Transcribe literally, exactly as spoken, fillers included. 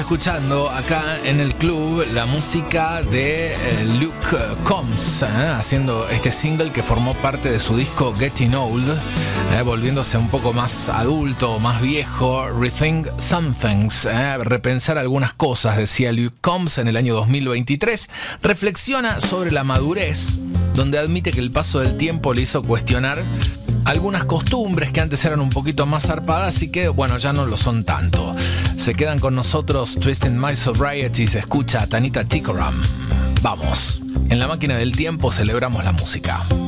escuchando acá en el club la música de eh, Luke Combs, eh, haciendo este single que formó parte de su disco Getting Old, eh, volviéndose un poco más adulto, más viejo. Rethink Some Things, eh, repensar algunas cosas, decía Luke Combs en el año dos mil veintitrés. Reflexiona sobre la madurez, donde admite que el paso del tiempo le hizo cuestionar algunas costumbres que antes eran un poquito más zarpadas y que, bueno, ya no lo son tanto. Se quedan con nosotros Twisting My Sobriety, se escucha a Tanita Tikaram. Vamos, en la máquina del tiempo celebramos la música.